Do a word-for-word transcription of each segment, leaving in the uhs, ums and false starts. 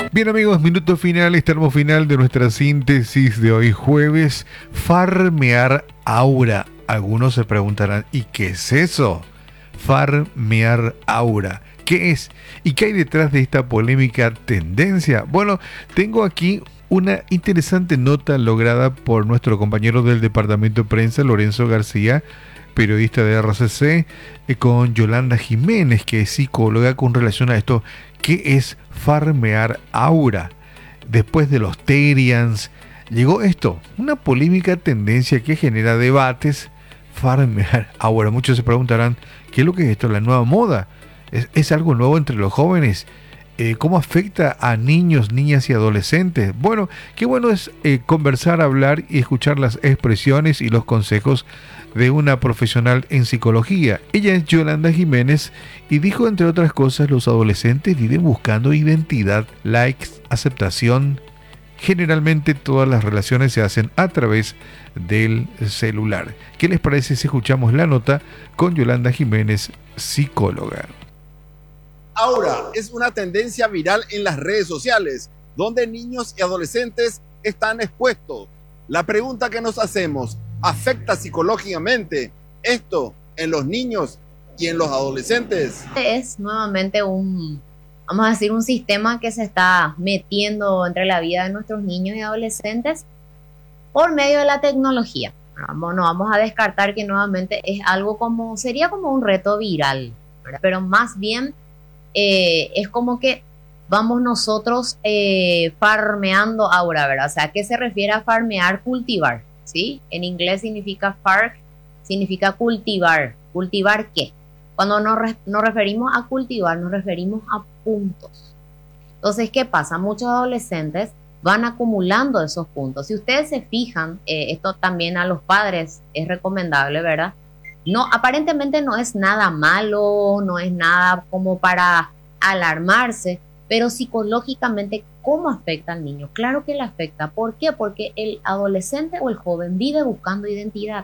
Bien amigos, minuto final, termo final de nuestra síntesis de hoy jueves. Farmear aura. Algunos se preguntarán, ¿y qué es eso? Farmear aura. ¿Qué es? ¿Y qué hay detrás de esta polémica tendencia? Bueno, tengo aquí una interesante nota lograda por nuestro compañero del departamento de prensa, Lorenzo García, periodista de R C C, eh, con Yolanda Jiménez, que es psicóloga, con relación a esto. ¿Qué es farmear aura? Después de los Terians, llegó esto, una polémica tendencia que genera debates. Farmear aura. Muchos se preguntarán, ¿qué es lo que es esto? ¿La nueva moda? ¿Es, es algo nuevo entre los jóvenes? Eh, ¿Cómo afecta a niños, niñas y adolescentes? Bueno, qué bueno es eh, conversar, hablar y escuchar las expresiones y los consejos de una profesional en psicología. Ella es Yolanda Jiménez y dijo, entre otras cosas, los adolescentes viven buscando identidad, likes, aceptación. Generalmente todas las relaciones se hacen a través del celular. ¿Qué les parece si escuchamos la nota con Yolanda Jiménez, psicóloga? Ahora es una tendencia viral en las redes sociales, donde niños y adolescentes están expuestos. La pregunta que nos hacemos, ¿afecta psicológicamente esto en los niños y en los adolescentes? Es nuevamente un, vamos a decir, un sistema que se está metiendo entre la vida de nuestros niños y adolescentes por medio de la tecnología. Vamos, no vamos a descartar que nuevamente es algo como, sería como un reto viral, ¿verdad? Pero más bien eh, es como que vamos nosotros eh, farmeando aura, ¿verdad? O sea, ¿a qué se refiere a farmear? Cultivar, ¿sí? En inglés significa fark, significa cultivar. ¿Cultivar qué? Cuando nos, re nos referimos a cultivar, nos referimos a puntos. Entonces, ¿qué pasa? Muchos adolescentes van acumulando esos puntos. Si ustedes se fijan, eh, esto también a los padres es recomendable, ¿verdad? No, aparentemente no es nada malo, no es nada como para alarmarse, pero psicológicamente, ¿cómo afecta al niño? Claro que le afecta. ¿Por qué? Porque el adolescente o el joven vive buscando identidad,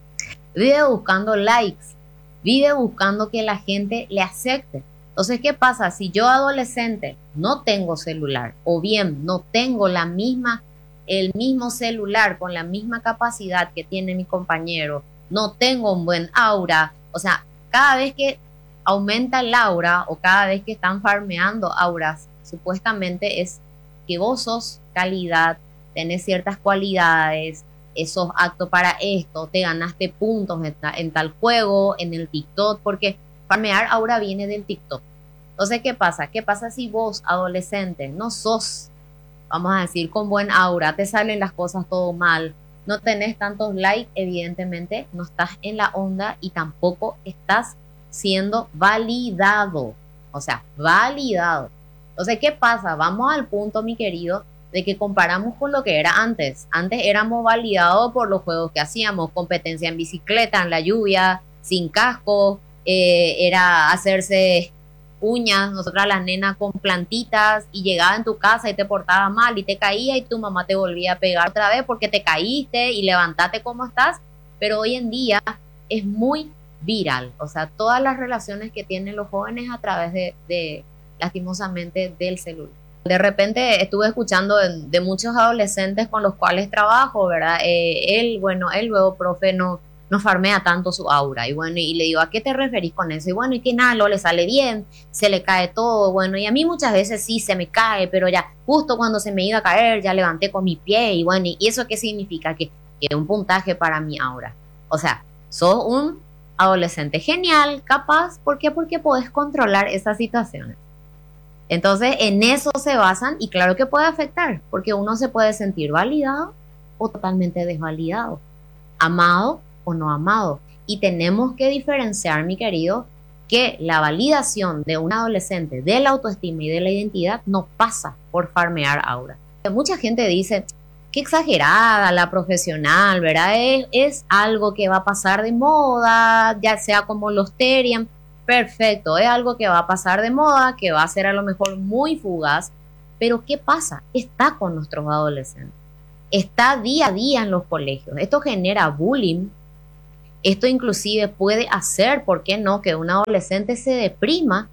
vive buscando likes, vive buscando que la gente le acepte. Entonces, ¿qué pasa? Si yo adolescente no tengo celular o bien no tengo la misma, el mismo celular con la misma capacidad que tiene mi compañero, no tengo un buen aura, o sea, cada vez que aumenta el aura o cada vez que están farmeando auras, supuestamente es que vos sos calidad, tenés ciertas cualidades, sos apto para esto, te ganaste puntos en, en tal juego, en el TikTok, porque farmear aura viene del TikTok. Entonces, ¿qué pasa? ¿Qué pasa si vos, adolescente, no sos, vamos a decir, con buen aura, te salen las cosas todo mal, no tenés tantos likes, evidentemente no estás en la onda y tampoco estás siendo validado, o sea, validado. Entonces, ¿qué pasa? Vamos al punto, mi querido, de que comparamos con lo que era antes. Antes éramos validados por los juegos que hacíamos, competencia en bicicleta, en la lluvia, sin casco, eh, era hacerse uñas, nosotras las nenas con plantitas, y llegaba en tu casa y te portaba mal y te caía y tu mamá te volvía a pegar otra vez porque te caíste y levantate como estás. Pero hoy en día es muy viral, o sea, todas las relaciones que tienen los jóvenes a través de, de lastimosamente, del celular. De repente estuve escuchando de, de muchos adolescentes con los cuales trabajo, ¿verdad? Eh, él, bueno, él luego, profe, no, no farmea tanto su aura. Y bueno, y le digo, ¿a qué te referís con eso? Y bueno, y que nada, lo le sale bien, se le cae todo. Bueno, y a mí muchas veces sí se me cae, pero ya justo cuando se me iba a caer, ya levanté con mi pie. Y bueno, ¿y eso qué significa? Que, que un puntaje para mi aura. O sea, sos un adolescente genial, capaz. ¿Por qué? Porque podés controlar esas situaciones. Entonces, en eso se basan y claro que puede afectar, porque uno se puede sentir validado o totalmente desvalidado, amado o no amado. Y tenemos que diferenciar, mi querido, que la validación de un adolescente de la autoestima y de la identidad no pasa por farmear aura. Mucha gente dice, qué exagerada la profesional, ¿verdad? Es, es algo que va a pasar de moda, ya sea como los Terian. Perfecto, es algo que va a pasar de moda, que va a ser a lo mejor muy fugaz, pero ¿qué pasa? Está con nuestros adolescentes, está día a día en los colegios, esto genera bullying, esto inclusive puede hacer, ¿por qué no?, que un adolescente se deprima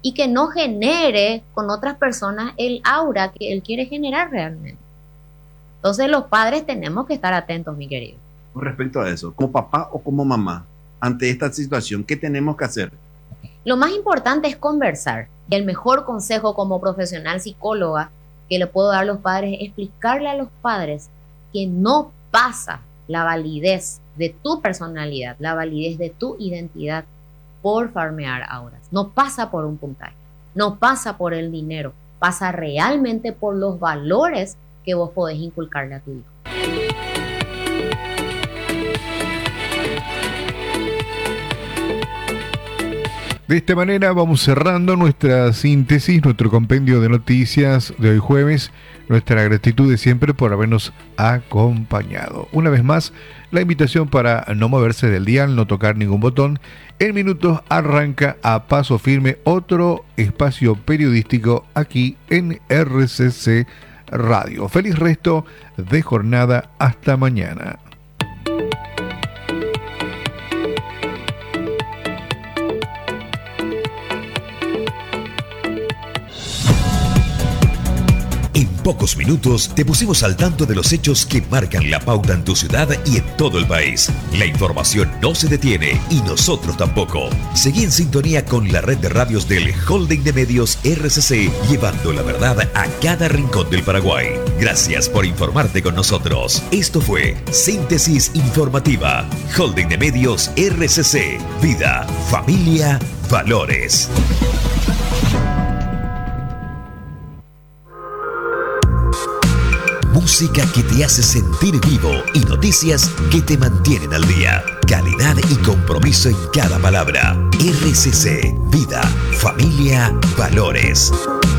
y que no genere con otras personas el aura que él quiere generar realmente. Entonces los padres tenemos que estar atentos, mi querido. Con respecto a eso, como papá o como mamá, ante esta situación, ¿qué tenemos que hacer? Lo más importante es conversar. Y el mejor consejo como profesional psicóloga que le puedo dar a los padres es explicarle a los padres que no pasa la validez de tu personalidad, la validez de tu identidad por farmear auras. No pasa por un puntaje, no pasa por el dinero, pasa realmente por los valores que vos podés inculcarle a tu hijo. De esta manera vamos cerrando nuestra síntesis, nuestro compendio de noticias de hoy jueves. Nuestra gratitud de siempre por habernos acompañado. Una vez más, la invitación para no moverse del dial, no tocar ningún botón. En minutos arranca a paso firme otro espacio periodístico aquí en R C C Radio. Feliz resto de jornada. Hasta mañana. En pocos minutos te pusimos al tanto de los hechos que marcan la pauta en tu ciudad y en todo el país. La información no se detiene y nosotros tampoco. Seguí en sintonía con la red de radios del Holding de Medios R C C, llevando la verdad a cada rincón del Paraguay. Gracias por informarte con nosotros. Esto fue Síntesis Informativa. Holding de Medios R C C. Vida, familia, valores. Música que te hace sentir vivo y noticias que te mantienen al día. Calidad y compromiso en cada palabra. R C C, vida, familia, valores.